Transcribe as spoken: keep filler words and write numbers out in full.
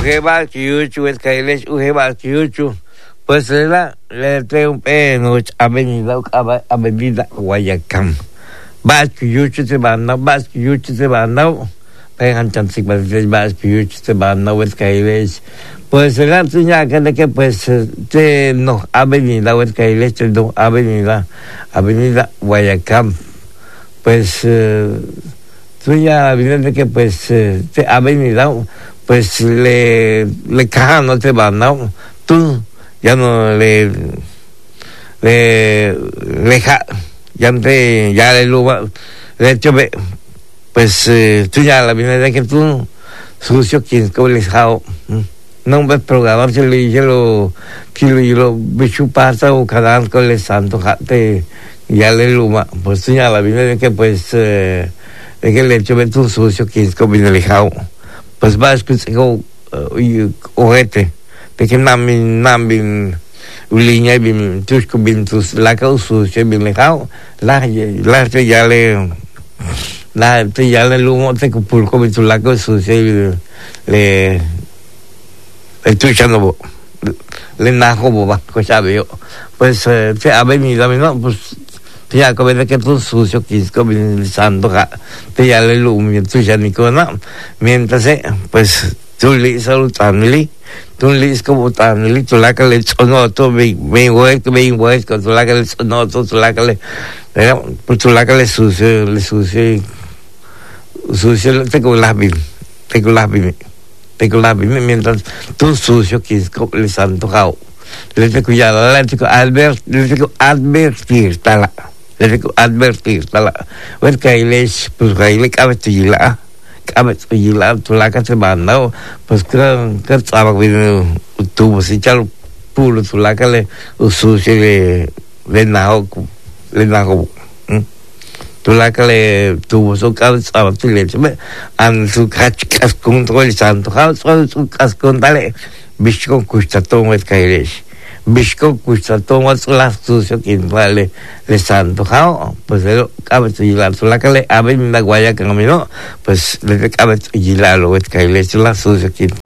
ujeba kiuchu es kailes ujeba kiuchu pues la le tengo peno avenida avenida Guayacán vas kiuchu se van no vas kiuchu se van no pegan chances vas kiuchu se van no es kailes pues la tuya que que pues te no avenida es kailes no avenida avenida Guayacán pues tuya evidente que pues te avenida pues le le caja no te van no tú ya no le le le ja, ya te ya le luba le chobe pues eh, tú ya la viene de que tú sucio quien que les jao no ves programar se le lo que lo bichu pasa o cada con el santo jate ya le luba pues tú ya la viene de que pues eh, de que le chobe tú sucio quien que viene el jao pues vas que se go ojete de que nam nam bin ulinya bin tus ko bin tus la causu se bin le jao la la te ya le la te ya le lumo te ko pul ko bin tu la causu se le el tu chano le na ko ba ko sabe yo pues te ha venido no pues te ya como de que tú sucio quisco bin santo te ya le lumo tu chanico no mientras pues tú le salutarle tú le es como tan tú la que le sonó todo bien bien güey que bien güey con tú la que le sonó todo tú la que le pues tú la que le sucio le sucio sucio te con la bin te con la bin te con la bin mientras tú sucio que es como le santo jao le te cuidado le te advert le te advertir tala le te advertir tala pues que les pues que le cabe la abet gila tu la ka se bandao pues que que estaba bien tu si chalo pulo tu la ka le usu se le le nao le nao tu la ka le tu so ka estaba tu le an su cas control santo ha su cas contale bicho custa todo es caires bicho custa todo es la sucio que vale le santo ha pues el cabet gila tu la ka le avenida Guayacán camino pues le cabet gila lo es caires la sucio que